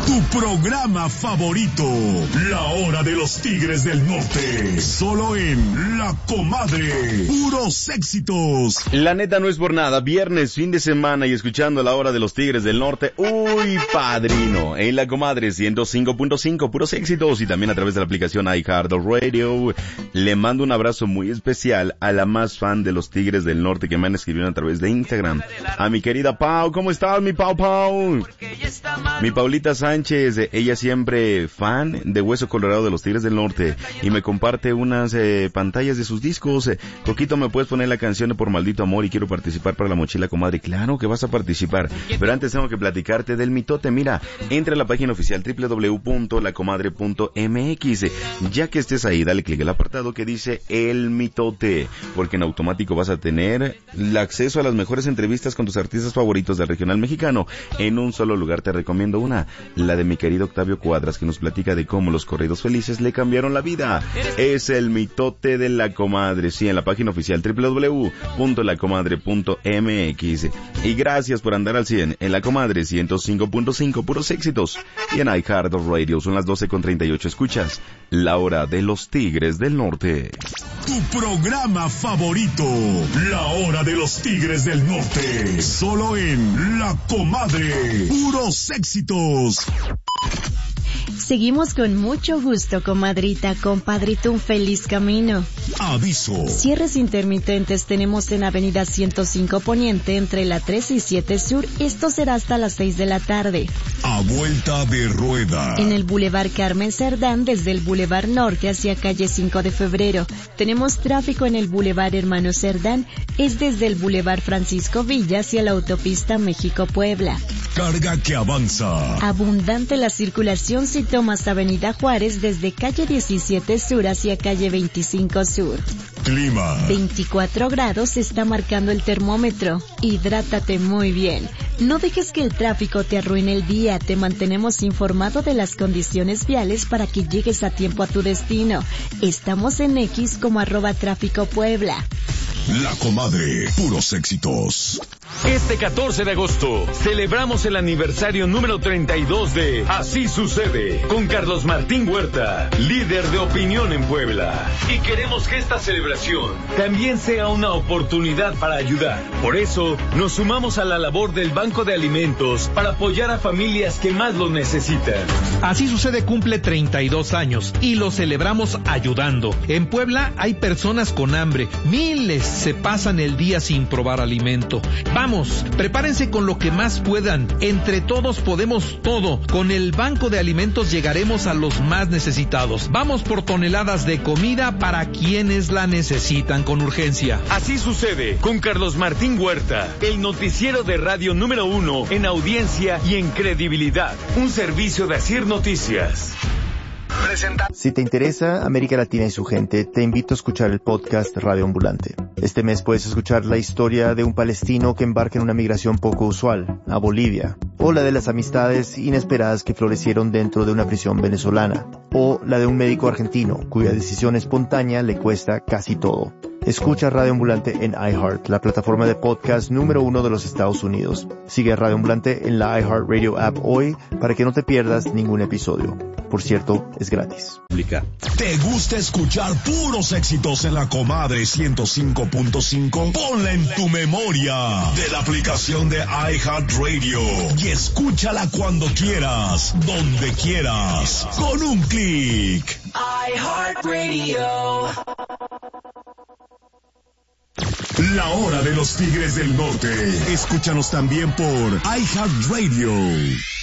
Tu programa favorito, La Hora de los Tigres del Norte. Solo en La Comadre. Puros éxitos. La neta no es por nada. Viernes, fin de semana y escuchando La Hora de los Tigres del Norte. ¡Uy, padrino! En La Comadre 105.5, puros éxitos. Y también a través de la aplicación iHeartRadio. Le mando un abrazo muy especial a la más fan de los Tigres del Norte que me han escrito a través de Instagram. A mi querida Pau. ¿Cómo estás, mi Pau? Mi Paulita Sánchez, ella siempre fan de Hueso Colorado de los Tigres del Norte y me comparte unas pantallas de sus discos. Coquito, ¿me puedes poner la canción de Por Maldito Amor y quiero participar para la mochila, comadre? Claro que vas a participar, pero antes tengo que platicarte del mitote. Mira, entra a la página oficial www.lacomadre.mx. Ya que estés ahí, dale clic al apartado que dice El Mitote, porque en automático vas a tener el acceso a las mejores entrevistas con tus artistas favoritos del regional mexicano. En un solo lugar te recomiendo una, la de mi querido Octavio Cuadras, que nos platica de cómo los corridos felices le cambiaron la vida. Es el mitote de La Comadre, sí, en la página oficial www.lacomadre.mx. Y gracias por andar al 100 en La Comadre 105.5, puros éxitos. Y en iHeartRadio son las 12:38. Escuchas La Hora de los Tigres del Norte. Tu programa favorito, La Hora de los Tigres del Norte. Solo en La Comadre. Puros éxitos. Seguimos con mucho gusto, comadrita, compadrito, un feliz camino. Aviso. Cierres intermitentes tenemos en Avenida 105 Poniente entre la 3 y 7 Sur. Esto será hasta las 6 de la tarde. A vuelta de rueda. En el Boulevard Carmen Cerdán, desde el Boulevard Norte hacia calle 5 de Febrero. Tenemos tráfico en el Boulevard Hermano Cerdán. Es desde el Boulevard Francisco Villa hacia la autopista México-Puebla. Carga que avanza. Abundante la circulación si tomas Avenida Juárez desde calle 17 Sur hacia calle 25 Sur. Clima. 24 grados está marcando el termómetro. Hidrátate muy bien. No dejes que el tráfico te arruine el día. Te mantenemos informado de las condiciones viales para que llegues a tiempo a tu destino. Estamos en X como @tráficopuebla. La Comadre, puros éxitos. Este 14 de agosto celebramos el aniversario número 32 de Así Sucede con Carlos Martín Huerta, líder de opinión en Puebla. Y queremos que esta celebración también sea una oportunidad para ayudar. Por eso nos sumamos a la labor del Banco de Alimentos para apoyar a familias que más lo necesitan. Así Sucede cumple 32 años y lo celebramos ayudando. En Puebla hay personas con hambre, miles se pasan el día sin probar alimento. Vamos, prepárense con lo que más puedan. Entre todos podemos todo. Con el Banco de Alimentos llegaremos a los más necesitados. Vamos por toneladas de comida para quienes la necesitan con urgencia. Así Sucede con Carlos Martín Huerta, el noticiero de radio número 1 en audiencia y en credibilidad. Un servicio de Asir Noticias. Si te interesa América Latina y su gente, te invito a escuchar el podcast Radio Ambulante. Este mes puedes escuchar la historia de un palestino que embarca en una migración poco usual, a Bolivia, o la de las amistades inesperadas que florecieron dentro de una prisión venezolana, o la de un médico argentino cuya decisión espontánea le cuesta casi todo. Escucha Radio Ambulante en iHeart, la plataforma de podcast número 1 de los Estados Unidos. Sigue a Radio Ambulante en la iHeartRadio app hoy para que no te pierdas ningún episodio. Por cierto, es gratis. ¿Te gusta escuchar puros éxitos en La Comadre 105.5? Ponla en tu memoria de la aplicación de iHeartRadio y escúchala cuando quieras, donde quieras, con un clic. iHeartRadio. La Hora de los Tigres del Norte. Escúchanos también por iHeartRadio.